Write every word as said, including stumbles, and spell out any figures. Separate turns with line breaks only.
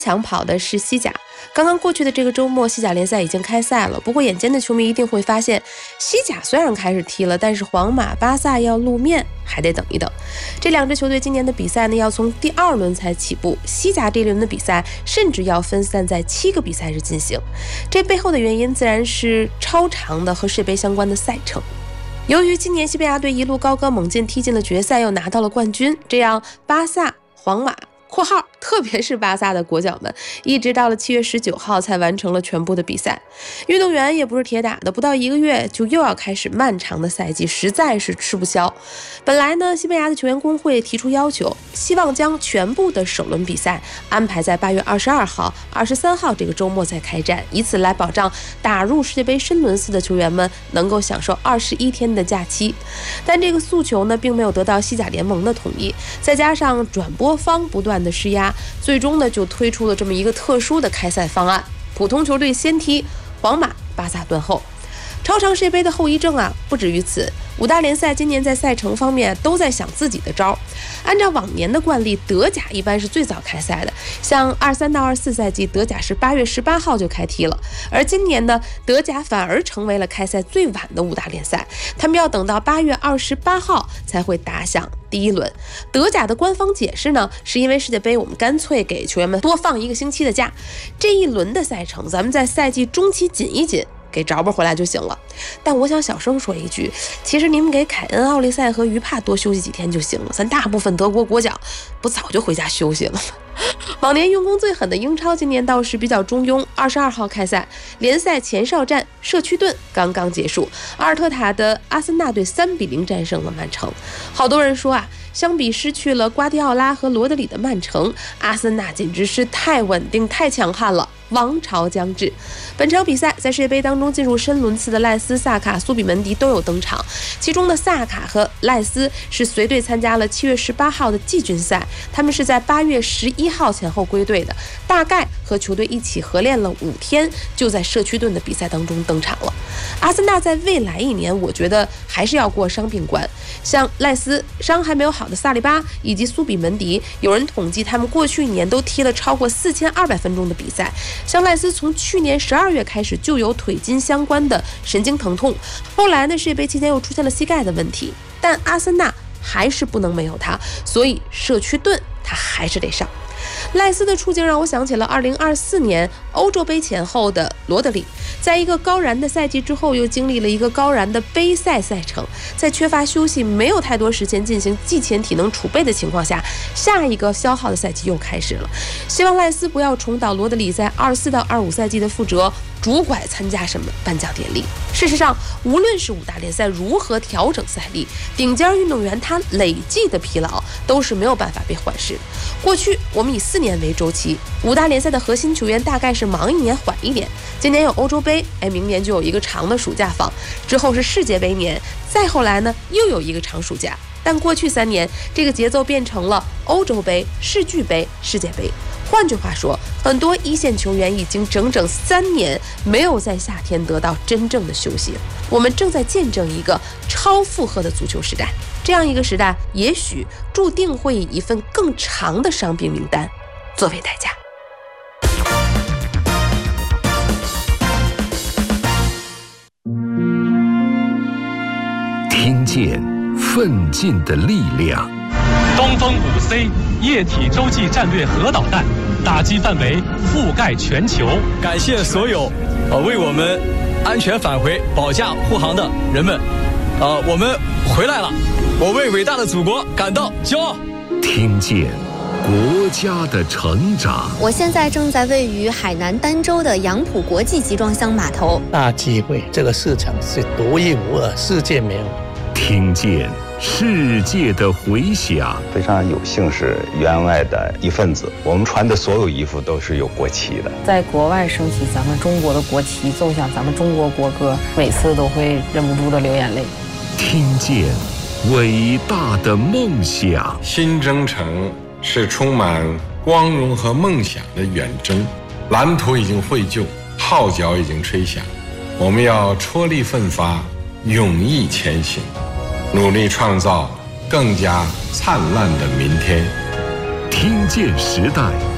抢跑的是西甲。刚刚过去的这个周末，西甲联赛已经开赛了。不过眼尖的球迷一定会发现，西甲虽然开始踢了，但是皇马、巴萨要露面还得等一等。这两支球队今年的比赛呢，要从第二轮才起步。西甲这一轮的比赛甚至要分散在七个比赛日进行。这背后的原因自然是超长的和世界杯相关的赛程。由于今年西班牙队一路高歌猛进，踢进了决赛，又拿到了冠军，这样巴萨、皇马（括号特别是巴萨的国脚们）一直到了七月十九号才完成了全部的比赛。运动员也不是铁打的，不到一个月就又要开始漫长的赛季，实在是吃不消。本来呢，西班牙的球员工会提出要求，希望将全部的首轮比赛安排在八月二十二号、二十三号这个周末再开战，以此来保障打入世界杯深轮次的球员们能够享受二十一天的假期。但这个诉求呢，并没有得到西甲联盟的同意，再加上转播方不断的施压，最终呢就推出了这么一个特殊的开赛方案：普通球队先踢，皇马、巴萨断后。超长世界杯的后遗症啊，不止于此。五大联赛今年在赛程方面都在想自己的招。按照往年的惯例，德甲一般是最早开赛的，像二三到二四赛季，德甲是八月十八号就开踢了。而今年呢，德甲反而成为了开赛最晚的五大联赛，他们要等到八月二十八号才会打响第一轮。德甲的官方解释呢，是因为世界杯我们干脆给球员们多放一个星期的假，这一轮的赛程咱们在赛季中期紧一紧，给着吧回来就行了。但我想小声说一句，其实你们给凯恩、奥利塞和于帕多休息几天就行了，咱大部分德国国脚不早就回家休息了吗？往年用功最狠的英超今年倒是比较中庸。二十二号开赛，联赛前哨战社区盾刚刚结束，阿尔特塔的阿森纳队三比零战胜了曼城。好多人说啊，相比失去了瓜迪奥拉和罗德里的曼城，阿森纳简直是太稳定、太强悍了，王朝将至。本场比赛在世界杯当中进入深轮次的赖斯、萨卡、苏比门迪都有登场，其中的萨卡和赖斯是随队参加了七月十八号的季军赛，他们是在八月十一号前后归队的，大概和球队一起合练了五天，就在社区盾的比赛当中登场了。阿森纳在未来一年，我觉得还是要过伤病关，像赖斯伤还没有好的萨利巴以及苏比门迪，有人统计他们过去一年都踢了超过四千二百分钟的比赛。像赖斯从去年十二月开始就有腿筋相关的神经疼痛，后来呢世界杯期间又出现了膝盖的问题，但阿森纳还是不能没有他，所以社区盾他还是得上。赖斯的处境让我想起了二零二四年欧洲杯前后的罗德里，在一个高燃的赛季之后，又经历了一个高燃的杯赛赛程，在缺乏休息、没有太多时间进行季前体能储备的情况下，下一个消耗的赛季又开始了。希望赖斯不要重蹈罗德里在二四到二五赛季的覆辙，拄拐参加什么颁奖典礼。事实上，无论是五大联赛如何调整赛力，顶尖运动员他累计的疲劳都是没有办法被缓释的。过去我们以四年为周期，五大联赛的核心球员大概是忙一年缓一年，今年有欧洲杯，哎，明年就有一个长的暑假放，之后是世界杯年，再后来呢又有一个长暑假。但过去三年，这个节奏变成了欧洲杯、世俱杯、世界杯。换句话说，很多一线球员已经整整三年没有在夏天得到真正的休息了。我们正在见证一个超负荷的足球时代，这样一个时代，也许注定会以一份更长的伤病名单作为代价。
听见奋进的力量。
东风 五 C 液体洲际战略核导弹，打击范围覆盖全球。
感谢所有呃为我们安全返回保驾护航的人们，呃，我们回来了，我为伟大的祖国感到骄傲。
听见国家的成长。
我现在正在位于海南儋州的杨浦国际集装箱码头。
大机会，这个市场是独一无二，世界没有。
听见世界的回响。
非常有幸是员外的一份子，我们穿的所有衣服都是有国旗的。
在国外升起咱们中国的国旗，奏响咱们中国国歌，每次都会忍不住的流眼泪。
听见伟大的梦想。
新征程是充满光荣和梦想的远征，蓝图已经绘就，号角已经吹响，我们要踔厉奋发，勇毅前行，努力创造更加灿烂的明天。
听见时代